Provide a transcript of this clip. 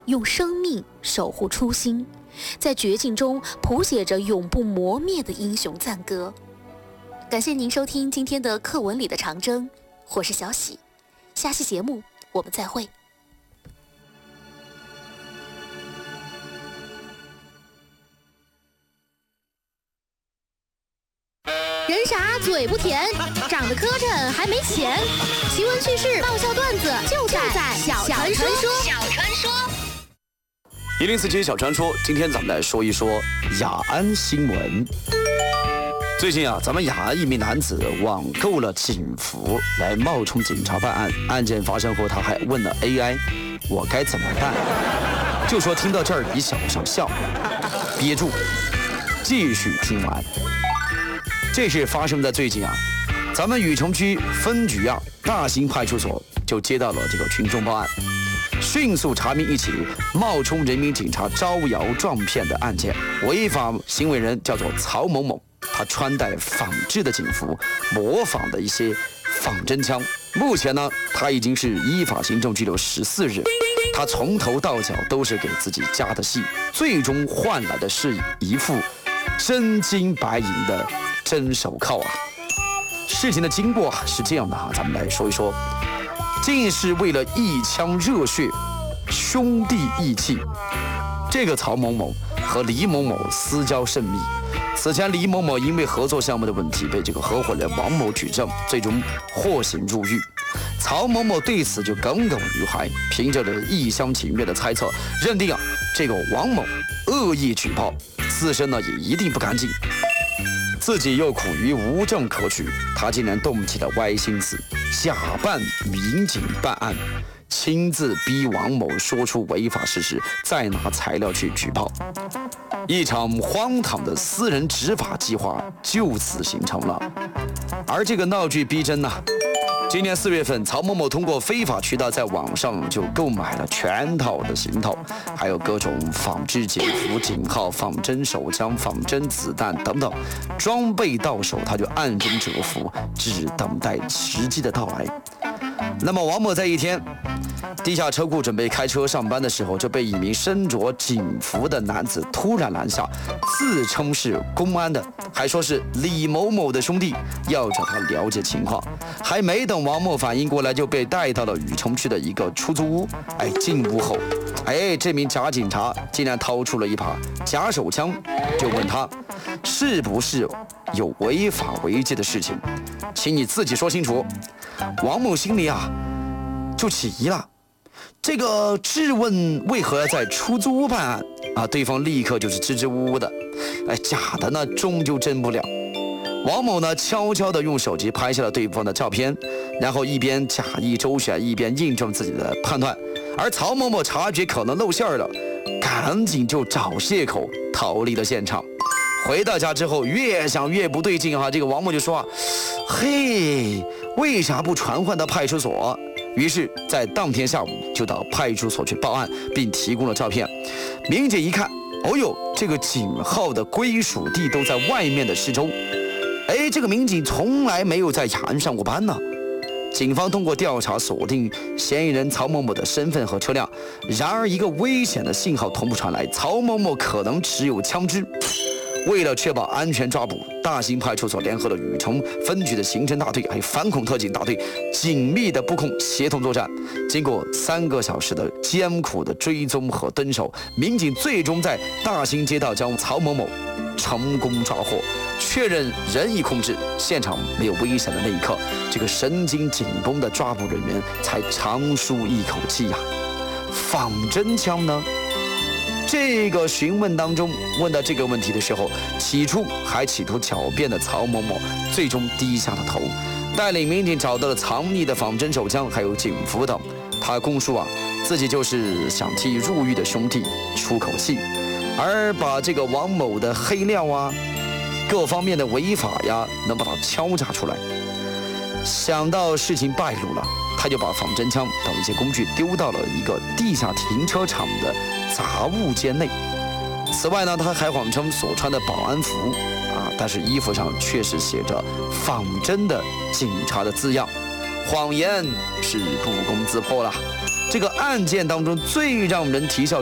用生命守护初心，在绝境中谱写着永不磨灭的英雄赞歌。感谢您收听今天的课文里的长征，我是小喜，下期节目我们再会。人傻嘴不甜，长得磕碜还没钱。奇闻趣事、爆笑段子就在小传说。 1047小传说，今天咱们来说一说雅安新闻。最近咱们雅安一名男子网购了警服来冒充警察办案。案件发生后，他还问了 AI：“ 我该怎么办？”就说听到这儿，你想不想笑？憋住，继续听完。这事发生在最近咱们禹城区分局大兴派出所就接到了这个群众报案，迅速查明一起冒充人民警察招摇撞骗的案件。违法行为人叫做曹某某，他穿戴仿制的警服，模仿的一些仿真枪。目前呢，他已经是依法行政拘留14日。他从头到脚都是给自己加的戏，最终换来的是一副真金白银的真手铐事情的经过是这样的咱们来说一说。竟是为了一腔热血，兄弟义气，这个曹某某和李某某私交甚密。此前李某某因为合作项目的问题被这个合伙人王某举证，最终获刑入狱。曹某某对此就耿耿于怀，凭着一厢情愿的猜测，认定这个王某恶意举报，自身呢也一定不干净，自己又苦于无证可取，他竟然动起了歪心思，假扮民警办案，亲自逼王某说出违法事实，再拿材料去举报。一场荒唐的私人执法计划就此形成了。而这个闹剧逼真今年4月份，曹某某通过非法渠道在网上就购买了全套的行头，还有各种仿制警服、警号、仿真手枪、仿真子弹等等，装备到手他就暗中蛰伏，只等待时机的到来。那么王某在一天地下车库准备开车上班的时候，就被一名身着警服的男子突然拦下，自称是公安的，还说是李某某的兄弟，要找他了解情况。还没等王某反应过来，就被带到了禹城区的一个出租屋。进屋后，这名假警察竟然掏出了一把假手枪，就问他是不是有违法违纪的事情，请你自己说清楚。王某心里就起疑了，这个质问为何要在出租屋办案对方立刻就是支支吾吾的，假的呢终究真不了。王某呢悄悄地用手机拍下了对方的照片，然后一边假意周旋，一边印证自己的判断。而曹某某察觉可能露馅了，赶紧就找借口逃离了现场。回到家之后，越想越不对劲这个王某就说嘿，为啥不传唤到派出所？于是在当天下午就到派出所去报案，并提供了照片。民警一看，这个警号的归属地都在外面的市州，这个民警从来没有在雅安上过班呢。警方通过调查锁定嫌疑人曹某某的身份和车辆，然而一个危险的信号同步传来，曹某某可能持有枪支。为了确保安全抓捕，大兴派出所联合了禹城分局的刑侦大队还有反恐特警大队，紧密的布控协同作战。经过3个小时的艰苦的追踪和蹲守，民警最终在大兴街道将曹某某成功抓获，确认人已控制，现场没有危险的那一刻，这个神经紧绷的抓捕人员才长舒一口气仿真枪呢？这个询问当中问到这个问题的时候，起初还企图狡辩的曹某某最终低下了头，带领民警找到了藏匿的仿真手枪还有警服等。他供述自己就是想替入狱的兄弟出口气，而把这个王某的黑料各方面的违法能把它敲诈出来。想到事情败露了，他就把仿真枪等一些工具丢到了一个地下停车场的杂物间内。此外呢，他还谎称所穿的保安服但是衣服上确实写着仿真的警察的字样，谎言是不攻自破了。 这个案件当中最让人啼笑